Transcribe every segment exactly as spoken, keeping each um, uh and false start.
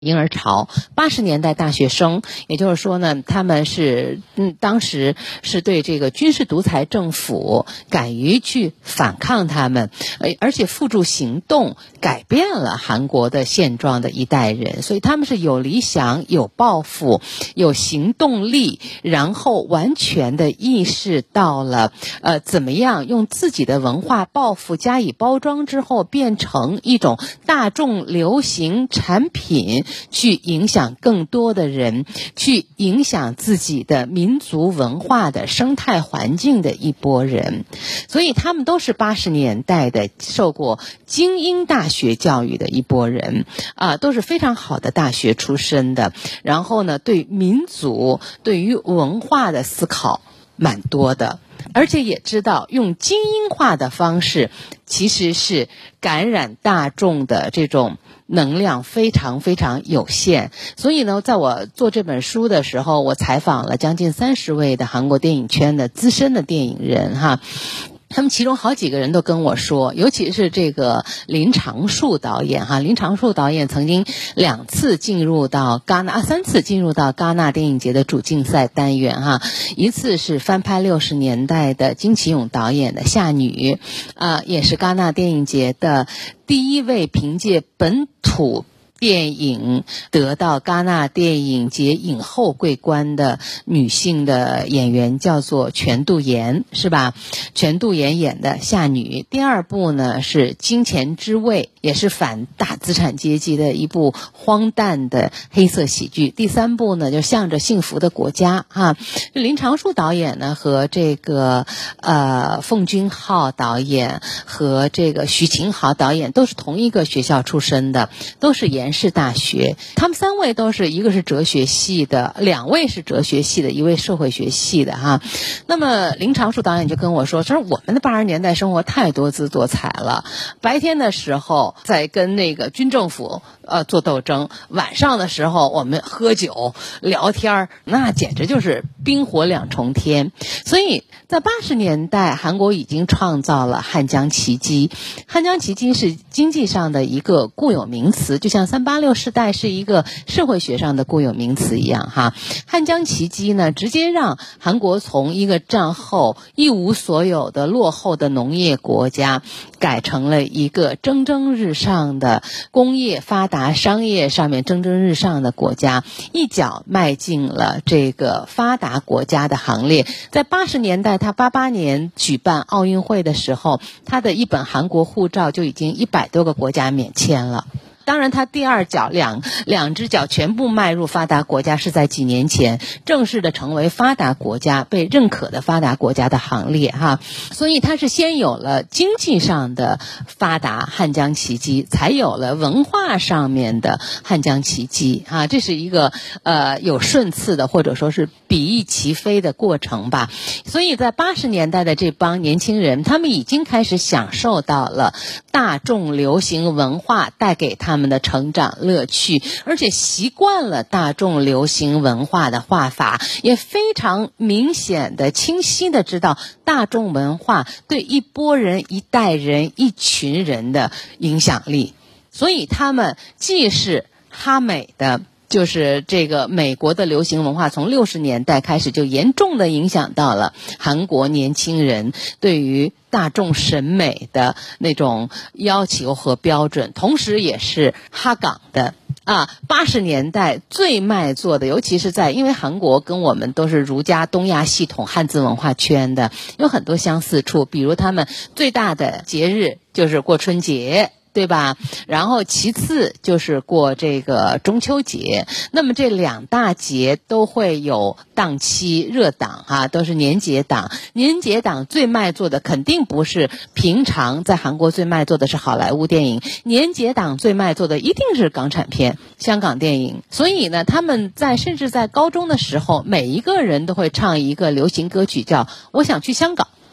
婴儿潮，八十年代大学生，也就是说呢，他们是嗯，当时是对这个军事独裁政府敢于去反抗他们，呃，而且付诸行动，改变了韩国的现状的一代人，所以他们是有理想、有抱负、有行动力，然后完全的意识到了，呃，怎么样用自己的文化抱负加以包装之后，变成一种大众流行产品。去影响更多的人，去影响自己的民族文化的生态环境的一波人，所以他们都是八十年代的受过精英大学教育的一波人啊，都是非常好的大学出身的，然后呢，对民族、对于文化的思考蛮多的。而且也知道用精英化的方式其实是感染大众的这种能量非常非常有限。所以呢，在我做这本书的时候，我采访了将近三十位的韩国电影圈的资深的电影人哈。他们其中好几个人都跟我说，尤其是这个林长树导演哈，林长树导演曾经两次进入到戛纳，啊三次进入到戛纳电影节的主竞赛单元哈，一次是翻拍六十年代的金启勇导演的《夏女》，啊，也是戛纳电影节的第一位凭借本土电影得到戛纳电影节影后桂冠的女性的演员叫做全度妍，是吧？全度妍演的《夏女》。第二部呢是《金钱之味》，也是反大资产阶级的一部荒诞的黑色喜剧。第三部呢就向着幸福的国家哈。林长树导演呢和这个呃奉俊昊导演和这个徐勤豪导演都是同一个学校出身的，都是延世大学。他们三位都是，一个是哲学系的，两位是哲学系的，一位社会学系的哈。那么林长树导演就跟我说，说我们的八十年代生活太多姿多彩了，白天的时候在跟那个军政府呃做斗争，晚上的时候我们喝酒聊天，那简直就是冰火两重天。所以在八十年代韩国已经创造了汉江奇迹。汉江奇迹是经济上的一个固有名词，就像三八六时代是一个社会学上的固有名词一样哈。汉江奇迹呢，直接让韩国从一个战后一无所有的落后的农业国家，改成了一个蒸蒸日上的工业发达、商业上面蒸蒸日上的国家，一脚迈进了这个发达国家的行列。在八十年代，他八八年举办奥运会的时候，他的一本韩国护照就已经一百多个国家免签了。当然他第二脚两两只脚全部迈入发达国家是在几年前正式的成为发达国家，被认可的发达国家的行列哈。所以他是先有了经济上的发达汉江奇迹，才有了文化上面的汉江奇迹啊，这是一个呃有顺次的或者说是比翼齐飞的过程吧。所以在八十年代的这帮年轻人，他们已经开始享受到了大众流行文化带给他们的成长乐趣，而且习惯了大众流行文化的画法，也非常明显的清晰的知道大众文化对一波人、一代人、一群人的影响力。所以他们既是哈美的，就是这个美国的流行文化从六十年代开始就严重的影响到了韩国年轻人对于大众审美的那种要求和标准，同时也是哈港的啊，八十年代最卖座的，尤其是在，因为韩国跟我们都是儒家东亚系统汉字文化圈的，有很多相似处，比如他们最大的节日就是过春节，对吧？然后其次就是过这个中秋节，那么这两大节都会有档期热档啊，都是年节档。年节档最卖座的肯定不是平常在韩国最卖座的是好莱坞电影，年节档最卖座的一定是港产片、香港电影。所以呢，他们在甚至在高中的时候，每一个人都会唱一个流行歌曲，叫《我想去香港》。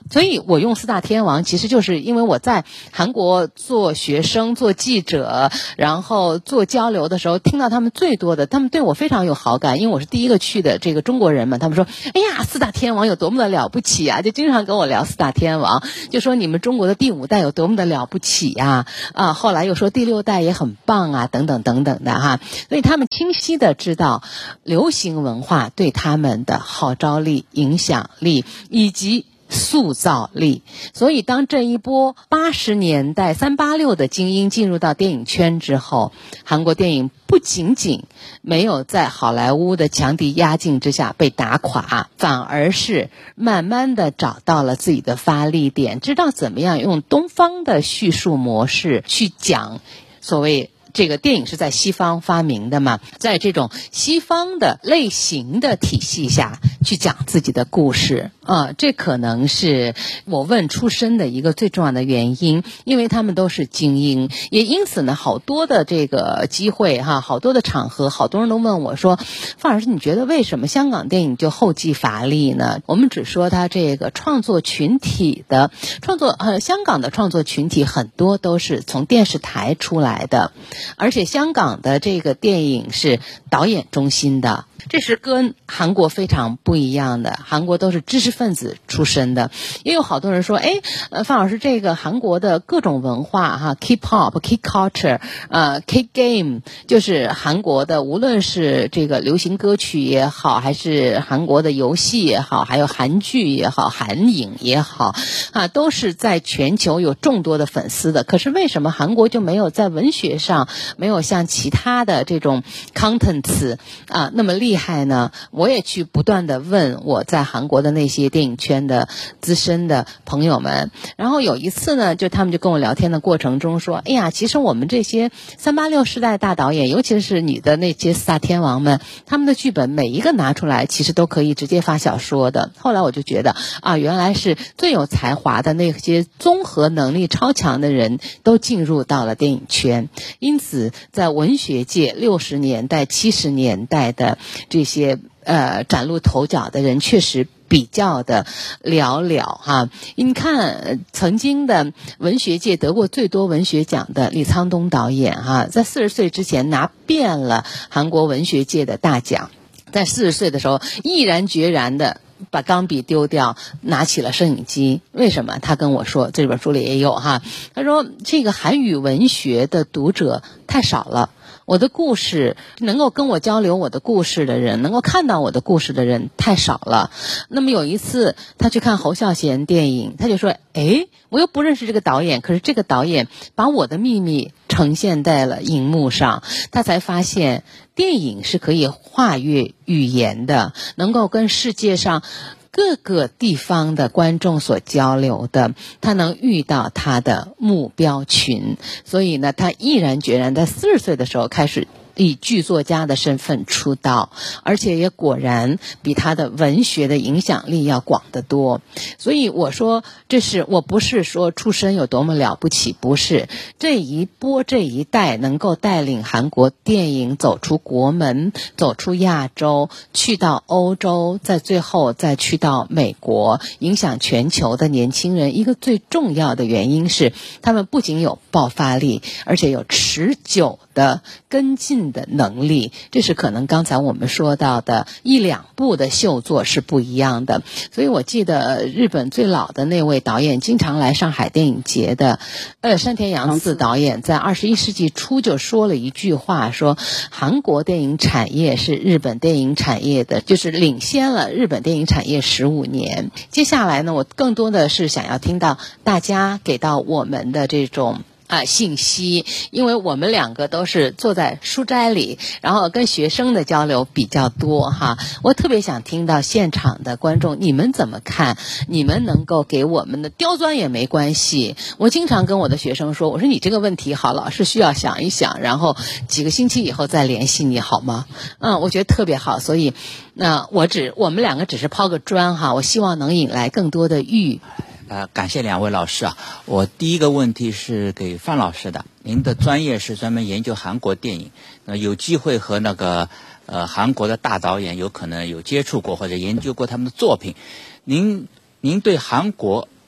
所以我用四大天王，其实就是因为我在韩国做学生、做记者，然后做交流的时候，听到他们最多的，他们对我非常有好感，因为我是第一个去的这个中国人嘛。他们说：“哎呀，四大天王有多么的了不起啊！”就经常跟我聊四大天王，就说你们中国的第五代有多么的了不起呀！啊，后来又说第六代也很棒啊，等等等等的哈。所以他们清晰的知道流行文化对他们的号召力、影响力以及塑造力。所以当这一波八十年代三八六的精英进入到电影圈之后，韩国电影不仅仅没有在好莱坞的强敌压境之下被打垮，反而是慢慢的找到了自己的发力点，知道怎么样用东方的叙述模式去讲所谓这个电影是在西方发明的嘛，在这种西方的类型的体系下去讲自己的故事啊，这可能是我问出身的一个最重要的原因，因为他们都是精英，也因此呢，好多的这个机会哈，好多的场合，好多人都问我说，范老师，你觉得为什么香港电影就后继乏力呢？我们只说它这个创作群体的创作，呃，香港的创作群体很多都是从电视台出来的。而且香港的这个电影是导演中心的，这是跟韩国非常不一样的。韩国都是知识分子出身的，也有好多人说，哎，呃，范老师，这个韩国的各种文化哈 ，K-pop、K culture， 呃 ，K game， 就是韩国的，无论是这个流行歌曲也好，还是韩国的游戏也好，还有韩剧也好，韩影也好，啊，都是在全球有众多的粉丝的。可是为什么韩国就没有在文学上没有像其他的这种 contents 啊那么厉害呢？我也去不断的问我在韩国的那些电影圈的资深的朋友们，然后有一次呢，就他们就跟我聊天的过程中说，哎呀，其实我们这些三八六世代大导演，尤其是你的那些四大天王们，他们的剧本每一个拿出来其实都可以直接发小说的。后来我就觉得啊，原来是最有才华的那些综合能力超强的人都进入到了电影圈，因此在文学界六十年代七十年代的这些呃崭露头角的人确实比较的寥寥哈。你看曾经的文学界得过最多文学奖的李沧东导演哈，在四十岁之前拿遍了韩国文学界的大奖，在四十岁的时候毅然决然的把钢笔丢掉，拿起了摄影机。为什么？他跟我说，这本书里也有哈，他说这个韩语文学的读者太少了，我的故事能够跟我交流我的故事的人，能够看到我的故事的人太少了。那么有一次他去看侯孝贤电影，他就说，诶，我又不认识这个导演，可是这个导演把我的秘密呈现在了荧幕上，他才发现电影是可以跨越语言的，能够跟世界上各个地方的观众所交流的，他能遇到他的目标群。所以呢，他毅然决然在四十岁的时候开始以剧作家的身份出道，而且也果然比他的文学的影响力要广得多。所以我说，这是我不是说出身有多么了不起，不是，这一波这一代能够带领韩国电影走出国门，走出亚洲，去到欧洲，再最后再去到美国，影响全球的年轻人，一个最重要的原因是他们不仅有爆发力，而且有持久的跟进的能力。这是可能刚才我们说到的一两部的秀作是不一样的。所以我记得日本最老的那位导演，经常来上海电影节的呃山田洋次导演，在二十一世纪初就说了一句话，说韩国电影产业是日本电影产业的，就是领先了日本电影产业十五年。接下来呢，我更多的是想要听到大家给到我们的这种啊，信息，因为我们两个都是坐在书斋里，然后跟学生的交流比较多哈。我特别想听到现场的观众，你们怎么看？你们能够给我们的刁钻也没关系。我经常跟我的学生说，我说你这个问题好，老师需要想一想，然后几个星期以后再联系你好吗？嗯，我觉得特别好。所以，那、呃、我只我们两个只是抛个砖哈，我希望能引来更多的玉。 呃，感谢两位老师啊。我第一个问题是给范老师的，您的专业是专门研究韩国电影，那有机会和那个呃韩国的大导演有可能有接触过或者研究过他们的作品，您您对韩国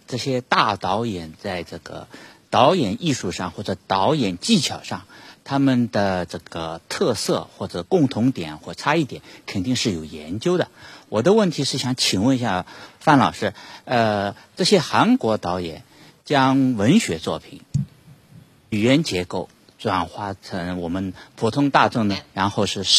这些大导演在这个导演艺术上或者导演技巧上，他们的这个特色或者共同点或差异点肯定是有研究的。我的问题是想请问一下范老师，呃，这些韩国导演将文学作品语言结构转化成我们普通大众呢，然后是